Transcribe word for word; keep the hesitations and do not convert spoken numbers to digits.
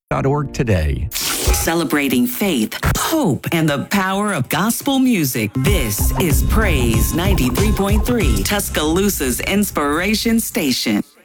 dot org today. Celebrating faith, hope, and the power of gospel music. This is Praise ninety-three point three, Tuscaloosa's inspiration station.